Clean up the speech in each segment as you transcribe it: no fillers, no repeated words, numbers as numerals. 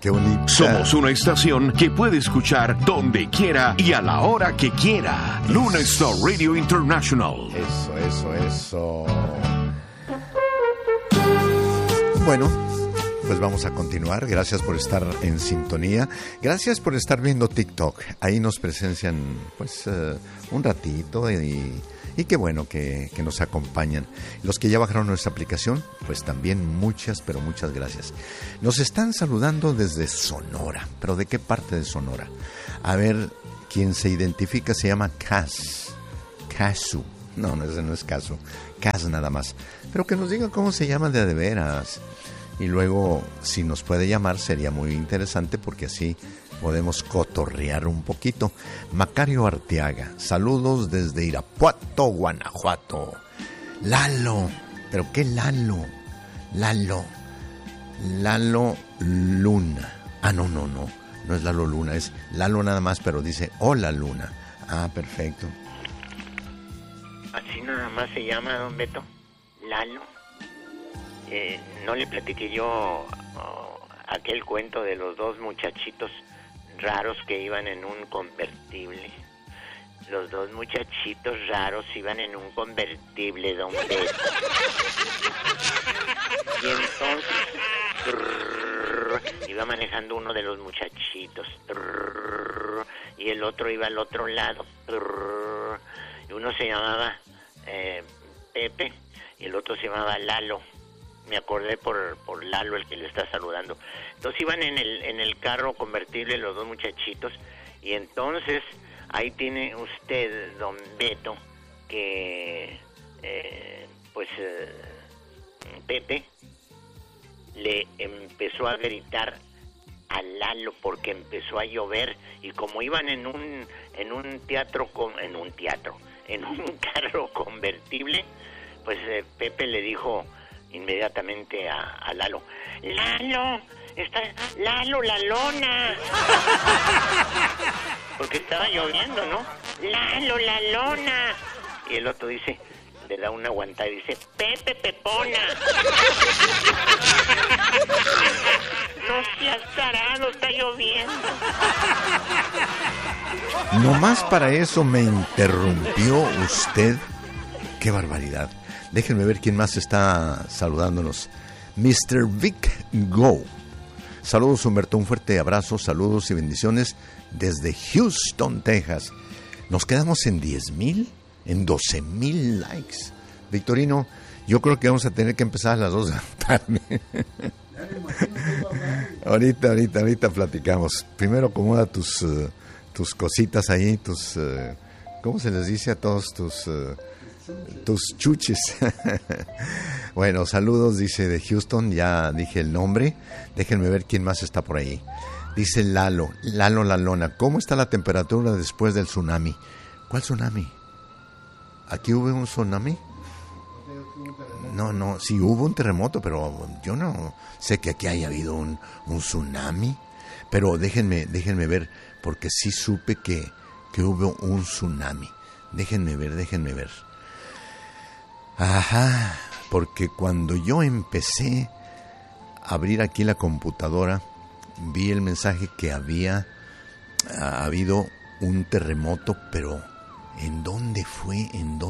Qué bonito. Somos una estación que puede escuchar donde quiera y a la hora que quiera. Luna Star Radio International. Eso. Bueno, pues vamos a continuar. Gracias por estar en sintonía. Gracias por estar viendo TikTok. Ahí nos presencian pues un ratito y qué bueno que nos acompañan. Los que ya bajaron nuestra aplicación, pues también muchas gracias. Nos están saludando desde Sonora. ¿Pero de qué parte de Sonora? A ver, quien se identifica se llama Casu. No, ese no es Casu. Cas nada más. Pero que nos diga cómo se llama de veras. Y luego, si nos puede llamar, sería muy interesante porque así podemos cotorrear un poquito. Macario Arteaga, saludos desde Irapuato, Guanajuato. Lalo, ¿pero qué Lalo? Lalo Luna. No es Lalo Luna, es Lalo nada más, pero dice Hola Luna. Ah, perfecto. Así nada más se llama, don Beto, Lalo. No le platiqué yo aquel cuento de los dos muchachitos raros que iban en un convertible. Los dos muchachitos raros iban en un convertible, don Beto. Y entonces iba manejando uno de los muchachitos y el otro iba al otro lado. Y uno se llamaba Pepe y el otro se llamaba Lalo. Me acordé por Lalo, el que le está saludando. Entonces iban en el carro convertible los dos muchachitos y entonces ahí tiene usted, don Beto, que Pepe le empezó a gritar a Lalo porque empezó a llover y como iban en un carro convertible, pues Pepe le dijo inmediatamente a Lalo, Lalo, la lona. Porque estaba lloviendo, ¿no? Lalo, la lona. Y el otro le da una aguantada y dice, Pepe, Pepona. No seas tarado, está lloviendo. Nomás para eso me interrumpió usted. ¡Qué barbaridad! Déjenme ver quién más está saludándonos. Mr. Vic Go. Saludos, Humberto, un fuerte abrazo, saludos y bendiciones desde Houston, Texas. Nos quedamos en 10,000, en 12,000 likes. Victorino, yo creo que vamos a tener que empezar a las 2 de la tarde. Ahorita platicamos. Primero acomoda tus cositas ahí, ¿cómo se les dice a todos tus chuches? Bueno, saludos, dice de Houston, ya dije el nombre. Déjenme ver quién más está por ahí. Dice Lalo la lona. ¿Cómo está la temperatura después del tsunami? ¿Cuál tsunami? ¿Aquí hubo un tsunami? No, sí hubo un terremoto, pero yo no sé que aquí haya habido un tsunami. Pero déjenme ver, porque sí supe que hubo un tsunami. Déjenme ver. Ajá, porque cuando yo empecé a abrir aquí la computadora, vi el mensaje que había habido un terremoto, pero ¿en dónde fue?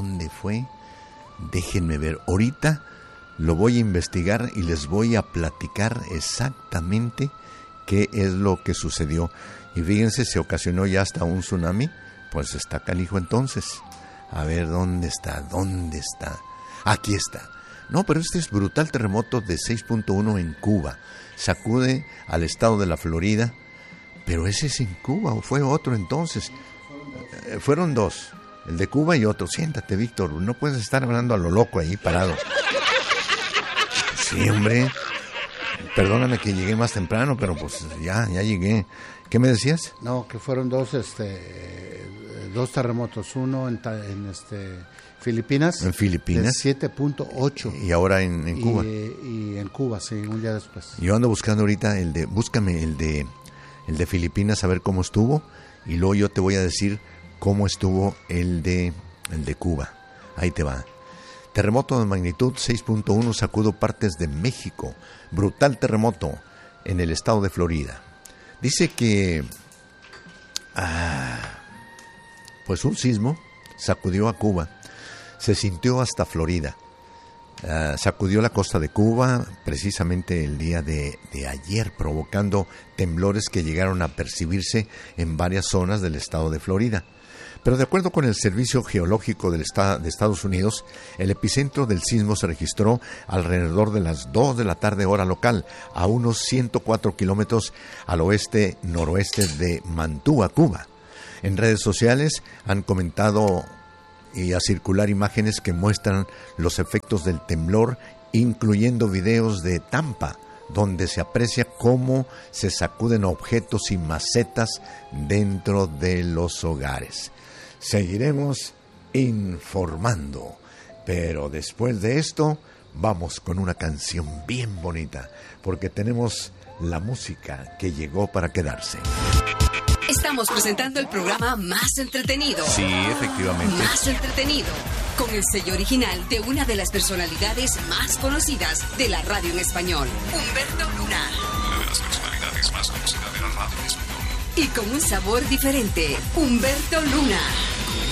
Déjenme ver. Ahorita lo voy a investigar y les voy a platicar exactamente qué es lo que sucedió. Y fíjense, se ocasionó ya hasta un tsunami. Pues está canijo entonces. A ver, ¿dónde está? Aquí está. No, pero este es brutal terremoto de 6.1 en Cuba. Sacude al estado de la Florida. Pero ese es en Cuba, ¿o fue otro entonces? Fueron dos. El de Cuba y otro. Siéntate, Víctor. No puedes estar hablando a lo loco ahí, parado. Sí, hombre. Perdóname que llegué más temprano, pero pues ya llegué. ¿Qué me decías? No, que fueron dos terremotos. Uno en Filipinas. En Filipinas. De 7.8. Y ahora en Cuba. Y en Cuba, sí, un día después. Yo ando buscando ahorita búscame el de Filipinas, a ver cómo estuvo. Y luego yo te voy a decir cómo estuvo el de Cuba. Ahí te va. Terremoto de magnitud 6.1 sacudo partes de México. Brutal terremoto. en el estado de Florida. Dice que pues un sismo sacudió a Cuba, se sintió hasta Florida. Sacudió la costa de Cuba precisamente el día de ayer, provocando temblores que llegaron a percibirse en varias zonas del estado de Florida. Pero de acuerdo con el Servicio Geológico de Estados Unidos, el epicentro del sismo se registró alrededor de las 2 de la tarde hora local, a unos 104 kilómetros al oeste-noroeste de Mantua, Cuba. En redes sociales han comentado y a circular imágenes que muestran los efectos del temblor, incluyendo videos de Tampa, donde se aprecia cómo se sacuden objetos y macetas dentro de los hogares. Seguiremos informando, pero después de esto vamos con una canción bien bonita, porque tenemos la música que llegó para quedarse. Estamos presentando el programa más entretenido. Sí, efectivamente. Más entretenido. Con el sello original de una de las personalidades más conocidas de la radio en español, Humberto Luna. Una de las personalidades más conocidas de la radio en español. Y con un sabor diferente, Humberto Luna.